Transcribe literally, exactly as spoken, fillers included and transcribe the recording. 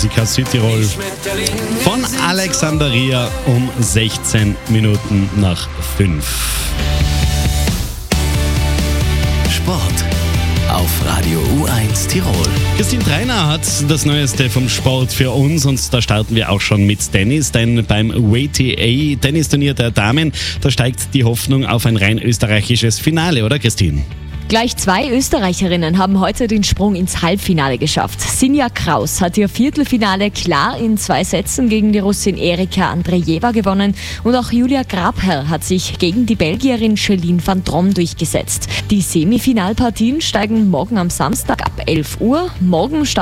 Musik aus Südtirol von Alexandria um sechzehn Minuten nach fünf. Sport auf Radio U eins Tirol. Christine Treiner hat das Neueste vom Sport für uns und da starten wir auch schon mit Tennis, denn beim W T A Tennisturnier der Damen, da steigt die Hoffnung auf ein rein österreichisches Finale, oder Christine? Gleich zwei Österreicherinnen haben heute den Sprung ins Halbfinale geschafft. Sinja Kraus hat ihr Viertelfinale klar in zwei Sätzen gegen die Russin Erika Andrejeva gewonnen und auch Julia Grabherr hat sich gegen die Belgierin Céline van Drom durchgesetzt. Die Semifinalpartien steigen morgen am Samstag ab elf Uhr. Morgen